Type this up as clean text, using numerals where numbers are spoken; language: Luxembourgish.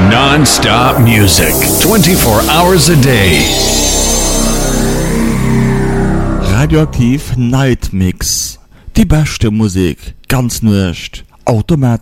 Non-stop music, 24 hours a day. Radioaktiv Night Mix. Die beste Musik, ganz nüscht, automatisch.